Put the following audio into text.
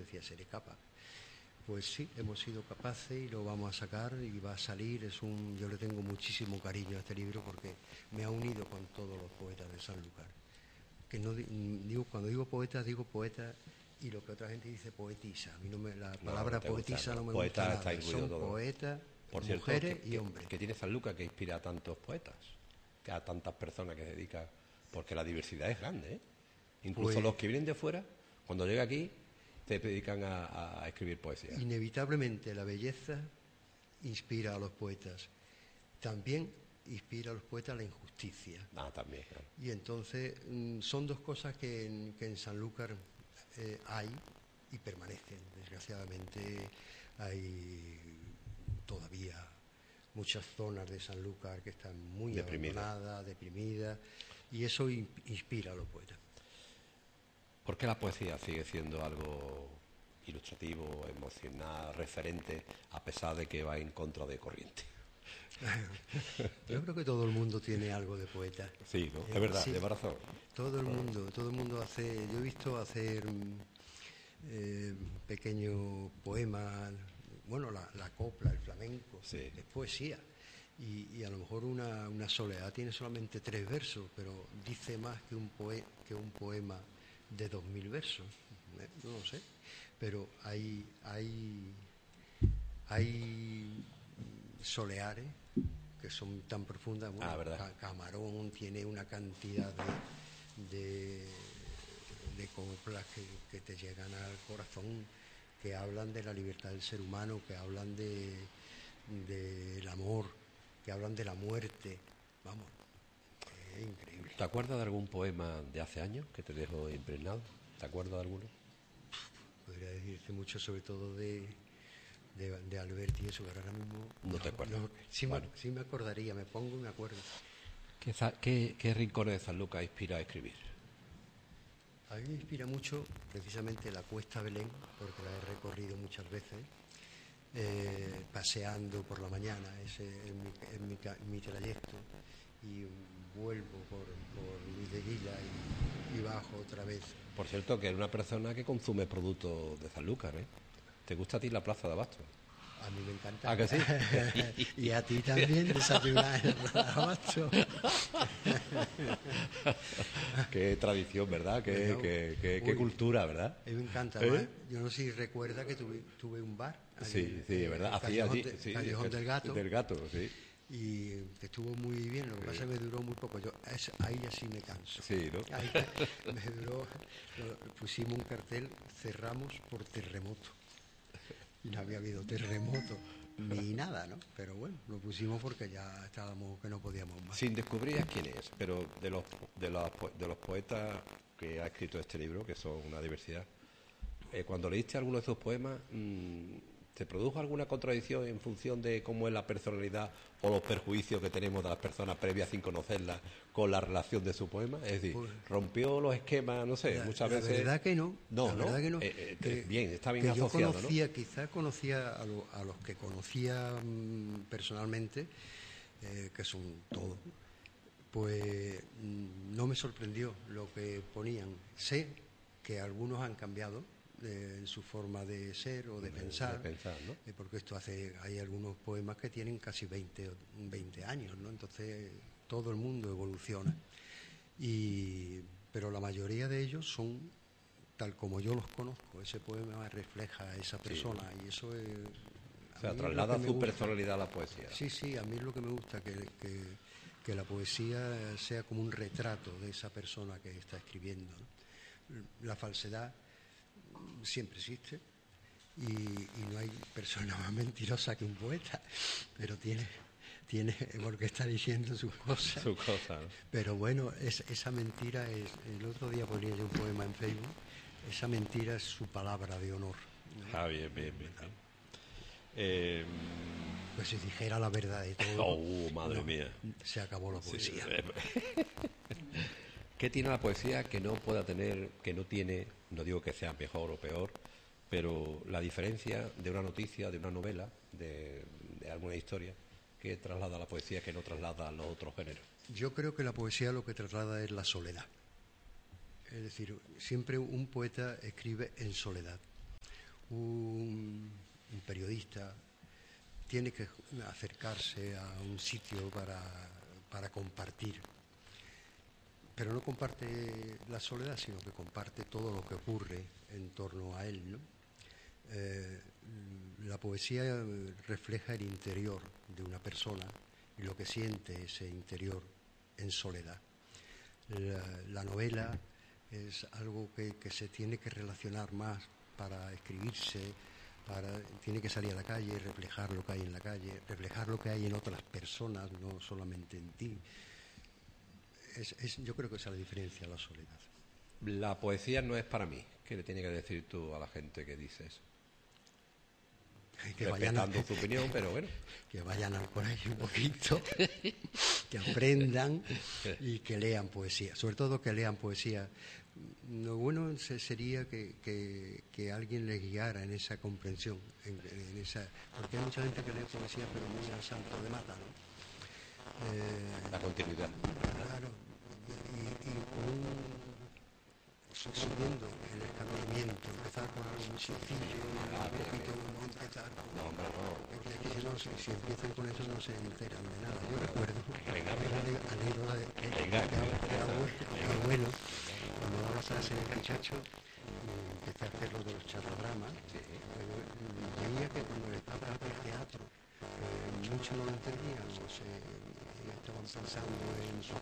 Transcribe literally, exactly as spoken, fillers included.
decía, seré capaz. Pues sí, hemos sido capaces y lo vamos a sacar y va a salir. Es un, yo le tengo muchísimo cariño a este libro porque me ha unido con todos los poetas de Sanlúcar. Que no digo, cuando digo poeta, digo poeta y lo que otra gente dice poetisa. A mí no me, la palabra no, no poetisa gusta, no, no me poeta gusta nada. Está Son todo. Poetas, Por cierto, mujeres que, y hombres. Que tiene Sanlúcar que inspira a tantos poetas, que a tantas personas que se dedican, porque la diversidad es grande, ¿eh? Incluso pues, los que vienen de fuera, cuando llega aquí, se dedican a, a escribir poesía. Inevitablemente la belleza inspira a los poetas. También inspira a los poetas la injusticia. Ah, también, claro. Y entonces son dos cosas que en, que en Sanlúcar eh, hay y permanecen. Desgraciadamente hay todavía muchas zonas de Sanlúcar que están muy Deprimida. abandonadas, deprimidas, y eso in, inspira a los poetas. ¿Por qué la poesía sigue siendo algo ilustrativo, emocional, referente, a pesar de que va en contra de corriente? Yo creo que todo el mundo tiene algo de poeta. Sí, ¿no? Es verdad, sí, de razón. Todo el mundo, todo el mundo hace. Yo he visto hacer eh, pequeños poemas, bueno, la, la copla, el flamenco, sí. Es poesía. Y, y a lo mejor una, una soledad tiene solamente tres versos, pero dice más que un, poe, que un poema de dos mil versos. ¿eh? No lo sé. Pero hay, hay, hay soleares que son tan profundas. Bueno, ah, ¿verdad? Ca Camarón tiene una cantidad de, de, de coplas que, que te llegan al corazón, que hablan de la libertad del ser humano, que hablan de del amor, que hablan de la muerte. Vamos, es increíble. ¿Te acuerdas de algún poema de hace años que te dejó impregnado? ¿Te acuerdas de alguno? Podría decirte mucho, sobre todo de De, de Alberti y eso, pero ahora mismo... No, no te acuerdas. No, sí, bueno. me, sí me acordaría, me pongo y me acuerdo. ¿Qué, qué, qué rincones de Sanlúcar inspira a escribir? A mí me inspira mucho precisamente la Cuesta Belén, porque la he recorrido muchas veces, eh, paseando por la mañana, ese es mi, es mi, mi trayecto, y vuelvo por, por Luis de Guila y, y bajo otra vez. Por cierto, que es una persona que consume productos de Sanlúcar, ¿eh? ¿Te gusta a ti la Plaza de Abasto? A mí me encanta. ¿Ah, que sí? Y a ti también, desayunar en el Abasto. Qué tradición, ¿verdad? Qué, no, qué, qué, qué cultura, ¿verdad? A mí me encanta. ¿Eh? Yo no sé si recuerda que tuve, tuve un bar. Allí, sí, sí, ¿verdad? Hacía allí. De, sí, Callejón del Gato. Del Gato, sí. Y que estuvo muy bien, lo que pasa es que me duró muy poco. Yo es, ahí así me canso. Sí, ¿no? Ahí me duró, pusimos un cartel, cerramos por terremoto. Y no había habido terremoto ni nada, ¿no? Pero bueno, lo pusimos porque ya estábamos que no podíamos más. Sin descubrir quién es, pero de los, de los, de los poetas que ha escrito este libro, que son una diversidad, eh, cuando leíste alguno de esos poemas, mmm, ¿te produjo alguna contradicción en función de cómo es la personalidad o los perjuicios que tenemos de las personas previas sin conocerlas con la relación de su poema? Es decir, pues, ¿rompió los esquemas? No sé, la, muchas la veces... La verdad que no. No, la ¿no? verdad que no. Eh, eh, que, bien, está bien que asociado, yo conocía, ¿no? Quizás conocía a, lo, a los que conocía mmm, personalmente, eh, que son todos, pues mmm, no me sorprendió lo que ponían. Sé que algunos han cambiado en su forma de ser o de, de pensar, de pensar ¿no? eh, porque esto hace, hay algunos poemas que tienen casi veinte, veinte años, ¿no? Entonces todo el mundo evoluciona, y, pero la mayoría de ellos son tal como yo los conozco. Ese poema refleja a esa persona, sí. Y eso es... O sea, traslada su personalidad a la poesía. Sí, sí, a mí es lo que me gusta, que, que, que la poesía sea como un retrato de esa persona que está escribiendo, ¿no? La falsedad siempre existe y, y no hay persona más mentirosa que un poeta, pero tiene tiene porque está diciendo sus cosas, su cosa, ¿no? Pero bueno, es, esa mentira es, el otro día ponía yo un poema en Facebook, esa mentira es su palabra de honor, ¿no? Ah, bien, bien, bien, bien. Eh... Pues si dijera la verdad de todo, oh, madre no, mía, se acabó la poesía. Sí. ¿Qué tiene la poesía que no pueda tener, que no tiene, no digo que sea mejor o peor, pero la diferencia de una noticia, de una novela, de, de alguna historia, que traslada la poesía que no traslada a los otros géneros? Yo creo que la poesía lo que traslada es la soledad. Es decir, siempre un poeta escribe en soledad. un, un periodista tiene que acercarse a un sitio para, para compartir, pero no comparte la soledad, sino que comparte todo lo que ocurre en torno a él, ¿no? Eh, la poesía refleja el interior de una persona y lo que siente ese interior en soledad. La, la novela es algo que, que se tiene que relacionar más para escribirse, para, tiene que salir a la calle, reflejar lo que hay en la calle, reflejar lo que hay en otras personas, no solamente en ti. Es, es, yo creo que esa es la diferencia, la soledad. La poesía no es para mí. ¿Qué le tiene que decir tú a la gente que dice eso? Que Respetando vayan a, su opinión, pero bueno. Que vayan al colegio un poquito, que aprendan y que lean poesía. Sobre todo que lean poesía. Lo bueno sería que, que, que alguien les guiara en esa comprensión, en, en esa, porque hay mucha gente que lee poesía pero muy al salto de mata, ¿no? Eh, La continuidad. Claro, y, y con un, subiendo el escalonamiento, empezar con algo muy sencillo, Ah, un poquito, no empezar con... No, hombre, no. Es que si, no, si, si empiezan con eso no se enteran de nada. Yo recuerdo Venga, la anécdota de que, venga, que, venga, que abuelo, que abuelo, cuando daba clase en el muchacho, empecé a hacer lo de los charlodramas, Sí. pero veía que cuando le estaba el teatro, eh, muchos no lo entendían, o se, estaban pensando en su